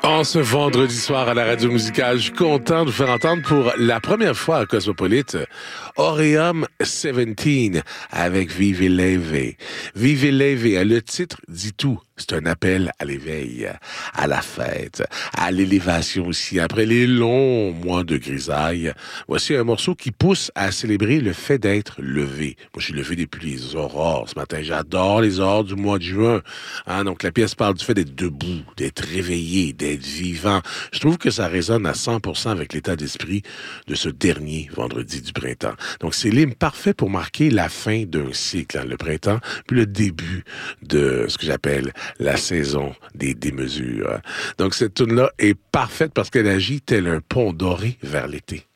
En ce vendredi soir à la radio musicale, je suis content de vous faire entendre pour la première fois à Cosmopolite Aureum 17 avec Vive Leve. Vive Leve, le titre dit tout. C'est un appel à l'éveil, à la fête, à l'élévation aussi. Après les longs mois de grisaille, voici un morceau qui pousse à célébrer le fait d'être levé. Moi, je suis levé depuis les aurores ce matin. J'adore les aurores du mois de juin. Donc, la pièce parle du fait d'être debout, d'être réveillé, d'être vivant. Je trouve que ça résonne à 100% avec l'état d'esprit de ce dernier vendredi du printemps. Donc, c'est l'hymne parfait pour marquer la fin d'un cycle, le printemps, puis le début de ce que j'appelle la saison des démesures. Donc, cette tune-là est parfaite parce qu'elle agit tel un pont doré vers l'été.